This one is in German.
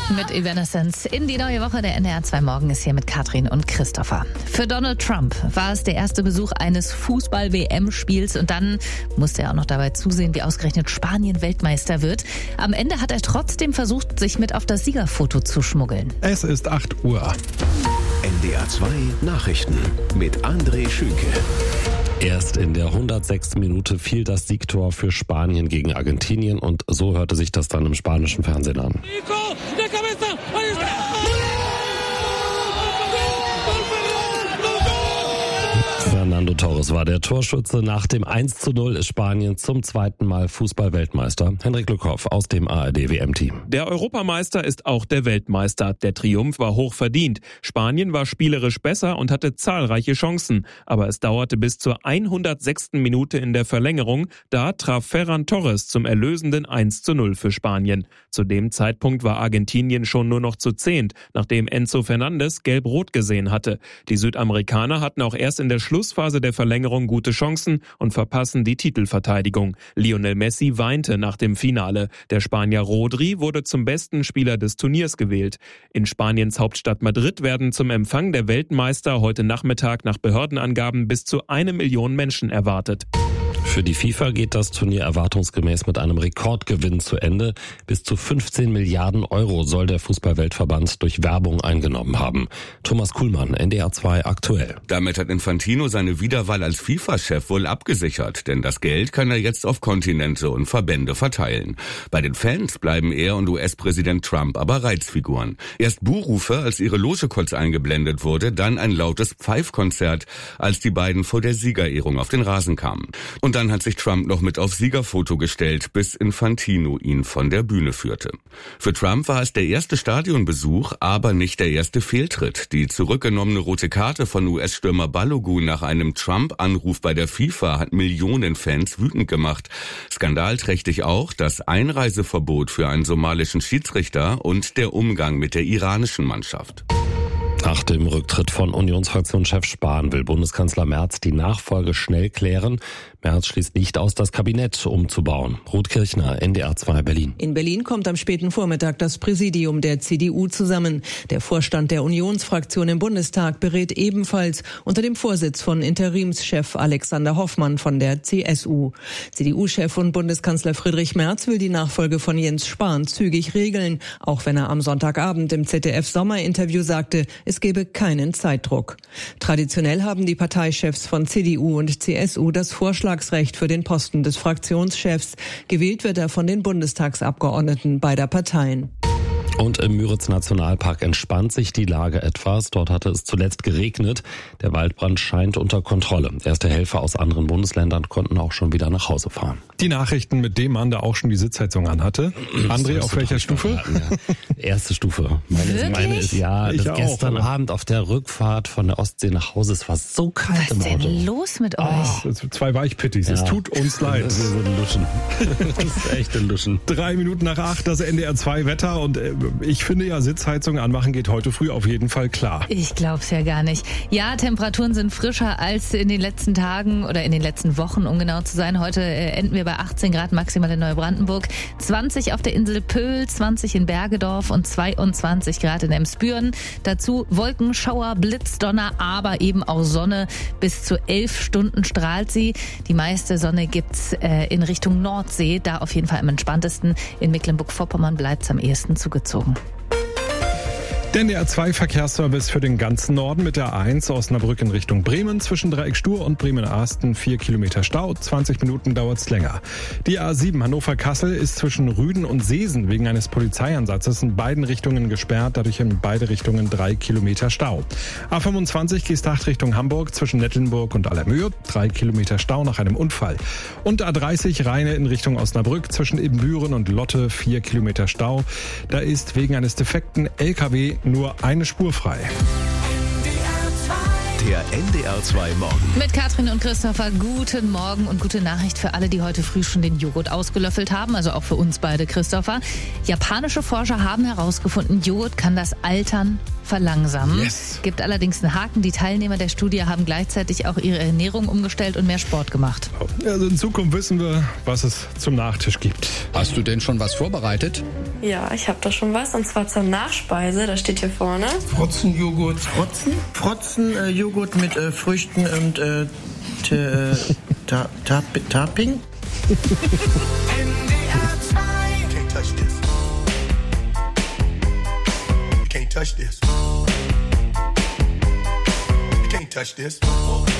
Mit Evanescence in die neue Woche. Der NDR 2 Morgen ist hier mit Katrin und Christopher. Für Donald Trump war es der erste Besuch eines Fußball-WM-Spiels und dann musste er auch noch dabei zusehen, wie ausgerechnet Spanien Weltmeister wird. Am Ende hat er trotzdem versucht, sich mit auf das Siegerfoto zu schmuggeln. Es ist 8 Uhr. NDR 2 Nachrichten mit André Schünke. Erst in der 106. Minute fiel das Siegtor für Spanien gegen Argentinien und so hörte sich das dann im spanischen Fernsehen an. Fernando Torres war der Torschütze. Nach dem 1:0 ist Spanien zum zweiten Mal Fußball-Weltmeister. Henrik Lückhoff aus dem ARD-WM-Team. Der Europameister ist auch der Weltmeister. Der Triumph war hoch verdient. Spanien war spielerisch besser und hatte zahlreiche Chancen. Aber es dauerte bis zur 106. Minute in der Verlängerung. Da traf Ferran Torres zum erlösenden 1:0 für Spanien. Zu dem Zeitpunkt war Argentinien schon nur noch zu 10, nachdem Enzo Fernandez gelb-rot gesehen hatte. Die Südamerikaner hatten auch erst in der Schlussphase der Verlängerung gute Chancen und verpassen die Titelverteidigung. Lionel Messi weinte nach dem Finale. Der Spanier Rodri wurde zum besten Spieler des Turniers gewählt. In Spaniens Hauptstadt Madrid werden zum Empfang der Weltmeister heute Nachmittag nach Behördenangaben bis zu 1 Million Menschen erwartet. Für die FIFA geht das Turnier erwartungsgemäß mit einem Rekordgewinn zu Ende. Bis zu 15 Milliarden Euro soll der Fußballweltverband durch Werbung eingenommen haben. Thomas Kuhlmann, NDR 2 aktuell. Damit hat Infantino seine Wiederwahl als FIFA-Chef wohl abgesichert, denn das Geld kann er jetzt auf Kontinente und Verbände verteilen. Bei den Fans bleiben er und US-Präsident Trump aber Reizfiguren. Erst Buhrufe, als ihre Loge kurz eingeblendet wurde, dann ein lautes Pfeifkonzert, als die beiden vor der Siegerehrung auf den Rasen kamen. Und dann hat sich Trump noch mit aufs Siegerfoto gestellt, bis Infantino ihn von der Bühne führte. Für Trump war es der erste Stadionbesuch, aber nicht der erste Fehltritt. Die zurückgenommene rote Karte von US-Stürmer Balogun nach einem Trump-Anruf bei der FIFA hat Millionen Fans wütend gemacht. Skandalträchtig auch das Einreiseverbot für einen somalischen Schiedsrichter und der Umgang mit der iranischen Mannschaft. Nach dem Rücktritt von Unionsfraktionschef Spahn will Bundeskanzler Merz die Nachfolge schnell klären. Merz schließt nicht aus, das Kabinett umzubauen. Ruth Kirchner, NDR 2 Berlin. In Berlin kommt am späten Vormittag das Präsidium der CDU zusammen. Der Vorstand der Unionsfraktion im Bundestag berät ebenfalls unter dem Vorsitz von Interimschef Alexander Hoffmann von der CSU. CDU-Chef und Bundeskanzler Friedrich Merz will die Nachfolge von Jens Spahn zügig regeln, auch wenn er am Sonntagabend im ZDF-Sommerinterview sagte, es gebe keinen Zeitdruck. Traditionell haben die Parteichefs von CDU und CSU das Vorschlagsrecht für den Posten des Fraktionschefs. Gewählt wird er von den Bundestagsabgeordneten beider Parteien. Und im Müritz-Nationalpark entspannt sich die Lage etwas. Dort hatte es zuletzt geregnet. Der Waldbrand scheint unter Kontrolle. Erste Helfer aus anderen Bundesländern konnten auch schon wieder nach Hause fahren. Die Nachrichten mit dem Mann, der auch schon die Sitzheizung anhatte. André, auf welcher Stufe? Ja. Erste Stufe. Meine ist ja, ich gestern Abend auf der Rückfahrt von der Ostsee nach Hause. Es war so kalt im Auto. Was ist denn los mit euch? 2 Weichpittis. Ja. Es tut uns leid. Wir sind Luschen. Das ist echt ein Luschen. 3 Minuten nach 8, das NDR 2 Wetter und ich finde ja, Sitzheizung anmachen geht heute früh auf jeden Fall klar. Ich glaub's ja gar nicht. Ja, Temperaturen sind frischer als in den letzten Tagen oder in den letzten Wochen, um genau zu sein. Heute enden wir bei 18 Grad maximal in Neubrandenburg, 20 auf der Insel Pöhl, 20 in Bergedorf und 22 Grad in Emsbüren. Dazu Wolken, Schauer, Blitz, Donner, aber eben auch Sonne. Bis zu 11 Stunden strahlt sie. Die meiste Sonne gibt's in Richtung Nordsee, da auf jeden Fall am entspanntesten. In Mecklenburg-Vorpommern bleibt's am ehesten zugezogen. Der NDR 2 Verkehrsservice für den ganzen Norden mit der A1 Osnabrück in Richtung Bremen zwischen Dreieck-Stur und Bremen-Ahsten 4 Kilometer Stau, 20 Minuten dauert's länger. Die A7 Hannover-Kassel ist zwischen Rüden und Seesen wegen eines Polizeieinsatzes in beiden Richtungen gesperrt, dadurch in beide Richtungen 3 Kilometer Stau. A25 Geesthacht Richtung Hamburg zwischen Nettelnburg und Allermöhe, 3 Kilometer Stau nach einem Unfall. Und A30 Rheine in Richtung Osnabrück zwischen Ibbenbüren und Lotte 4 Kilometer Stau. Da ist wegen eines defekten LKW nur eine Spur frei. NDR 2 Der NDR 2 Morgen. Mit Katrin und Christopher, guten Morgen und gute Nachricht für alle, die heute früh schon den Joghurt ausgelöffelt haben, also auch für uns beide, Christopher. Japanische Forscher haben herausgefunden, Joghurt kann das Altern verlangsamen. Yes. Gibt allerdings einen Haken. Die Teilnehmer der Studie haben gleichzeitig auch ihre Ernährung umgestellt und mehr Sport gemacht. Also in Zukunft wissen wir, was es zum Nachtisch gibt. Hast du denn schon was vorbereitet? Ja, ich habe da schon was, und zwar zur Nachspeise. Das steht hier vorne. Frotzenjoghurt. Frotzenjoghurt mit Früchten und Topping. Touch this. You can't touch this.